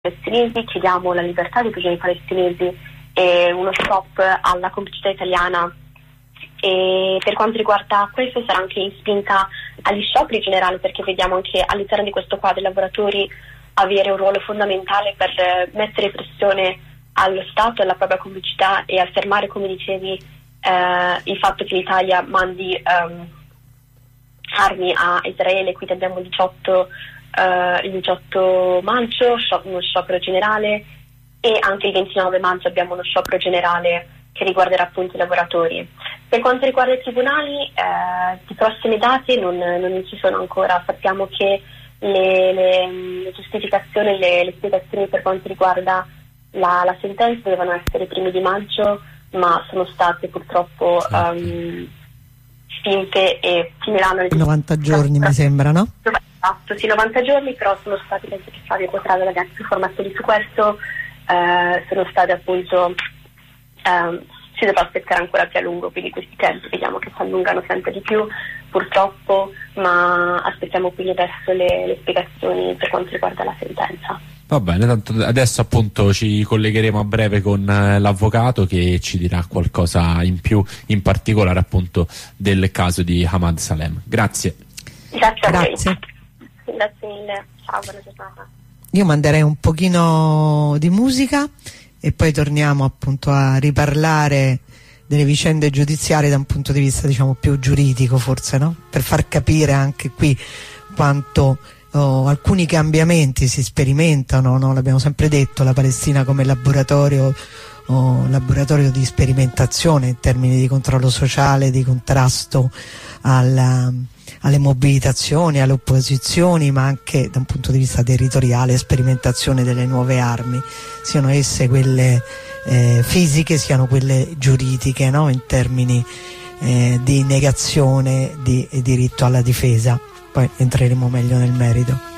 palestinesi, chiediamo la libertà dei prigionieri palestinesi e uno stop alla complicità italiana. E per quanto riguarda questo sarà anche in spinta agli scioperi in generale, perché vediamo anche all'interno di questo quadro i lavoratori avere un ruolo fondamentale per mettere pressione allo Stato, alla propria complicità e affermare, come dicevi, il fatto che l'Italia mandi armi a Israele. Quindi abbiamo il 18 maggio uno sciopero generale, e anche il 29 maggio abbiamo uno sciopero generale che riguarderà appunto i lavoratori. Per quanto riguarda i tribunali, di prossime date non ci sono ancora. Sappiamo che le giustificazioni, le spiegazioni per quanto riguarda la sentenza dovevano essere i primi di maggio, ma sono state purtroppo spinte e finiranno 90 giorni mi sembra, no? Esatto, sì, 90 giorni, però sono stati, penso che Fabio potrà avere più informazioni su questo, sono state appunto, si dovrà aspettare ancora più a lungo, quindi questi tempi vediamo che si allungano sempre di più purtroppo, ma aspettiamo quindi adesso le spiegazioni per quanto riguarda la sentenza. Va bene, tanto adesso appunto ci collegheremo a breve con l'avvocato che ci dirà qualcosa in più, in particolare appunto del caso di Ahmad Salem. Grazie. Grazie a voi. Grazie mille, ciao, buona giornata. Io manderei un pochino di musica e poi torniamo appunto a riparlare delle vicende giudiziarie da un punto di vista, diciamo, più giuridico, forse, no? Per far capire anche qui quanto alcuni cambiamenti si sperimentano, no? L'abbiamo sempre detto, la Palestina come laboratorio di sperimentazione in termini di controllo sociale, di contrasto alle mobilitazioni, alle opposizioni, ma anche da un punto di vista territoriale, sperimentazione delle nuove armi, siano esse quelle fisiche, siano quelle giuridiche, no? In termini di negazione di diritto alla difesa. Poi entreremo meglio nel merito.